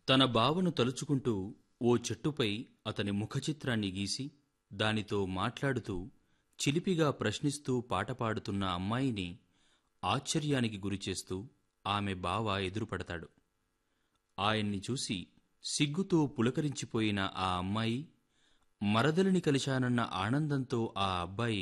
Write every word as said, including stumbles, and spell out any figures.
తన బావను తలుచుకుంటూ ఓ చెట్టుపై అతని ముఖచిత్రాన్ని గీసి దానితో మాట్లాడుతూ చిలిపిగా ప్రశ్నిస్తూ పాట పాడుతున్న అమ్మాయిని ఆశ్చర్యానికి గురిచేస్తూ ఆమె బావ ఎదురుపడతాడు. ఆయన్ని చూసి సిగ్గుతో పులకరించిపోయిన ఆ అమ్మాయి, మరదలిని కలిశానన్న ఆనందంతో ఆ అబ్బాయి